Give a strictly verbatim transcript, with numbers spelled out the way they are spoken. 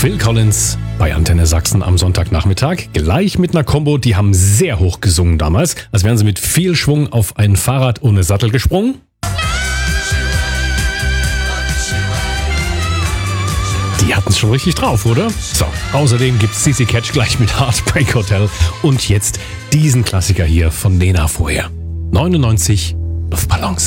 Phil Collins bei Antenne Sachsen am Sonntagnachmittag. Gleich mit einer Combo, die haben sehr hoch gesungen damals, als wären sie mit viel Schwung auf ein Fahrrad ohne Sattel gesprungen. Die hatten es schon richtig drauf, oder? So, außerdem gibt's C C Catch gleich mit Heartbreak Hotel und jetzt diesen Klassiker hier von Nena vorher. neunundneunzig Luftballons.